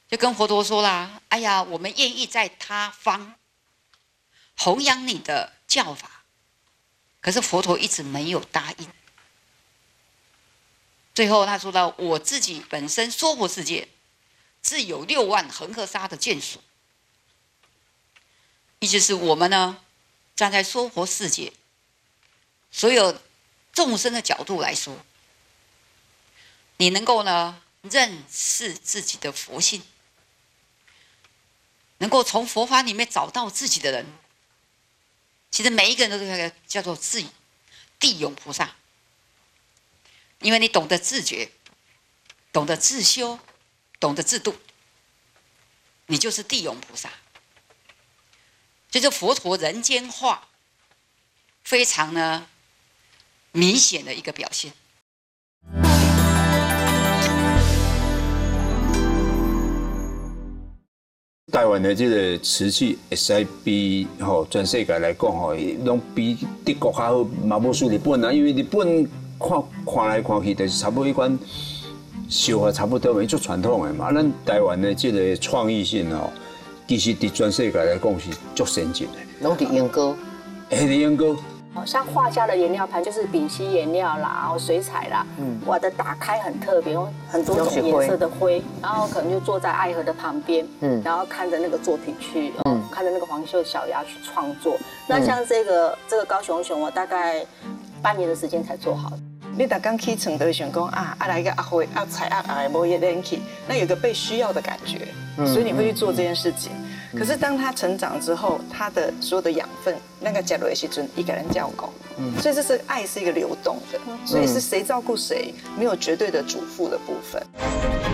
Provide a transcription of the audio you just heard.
就跟佛陀说啦：“哎呀，我们愿意在他方弘扬你的教法。”可是佛陀一直没有答应。最后他说到：“我自己本身娑婆世界自有6万恒河沙的眷属。”意思是我们呢，站在娑婆世界所有众生的角度来说，你能够呢认识自己的佛性，能够从佛法里面找到自己的人，其实每一个人都是叫做地涌菩萨，因为你懂得自觉，懂得自修，懂得自度，你就是地涌菩萨。就是佛陀人间化非常呢明显的一个表现。 台湾的这个瓷器，会使比全世界来讲拢比德国较好，嘛无输日本啊。因为日本看来看去，就是差不多一款烧法差不多，足传统的嘛。咱台湾的这个创意性其实在全世界来讲是足先进的。 拢伫烟膏， 伫烟膏。 像画家的颜料盘就是丙烯颜料啦，然后水彩啦，我的打开很特别，用很多种颜色的灰，然后可能就坐在爱河的旁边，然后看着那个作品去，看着那个黄袖小鸭去创作。那像这个高雄熊，我大概半年的时间才做好。 你逐工起床都会想讲来个花彩来摸一点起，那有个被需要的感觉，所以你会去做这件事情。可是当他成长之后，他的所有的养分，那个加入的时阵，一个人教狗，所以这是爱是一个流动的，所以是谁照顾谁，没有绝对的主妇的部分。